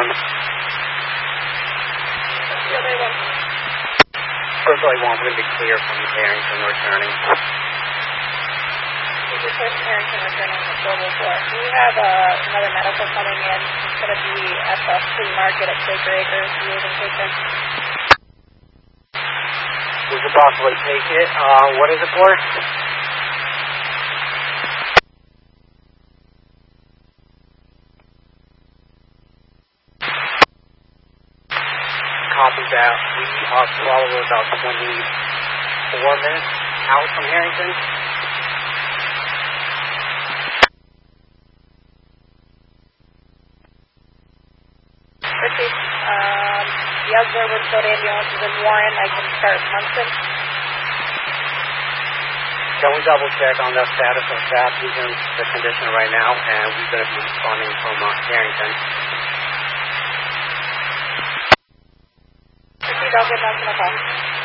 1. Bristol 1, we're going to be clear from Harrington returning. This is Harrington returning to Global 4. We have another medical coming in. It's going to be at the flea market at Shaker Acres. Do you even take it? We could possibly take it. What is it for? Copy that. We are probably about 24 minutes out from Harrington. Richie, the observer showed ambulance is in Warren. I can start Munson. Can we double check on the status of that? He's in the condition right now, and we're going to be responding from Harrington. Richie, I'll get Munson a call.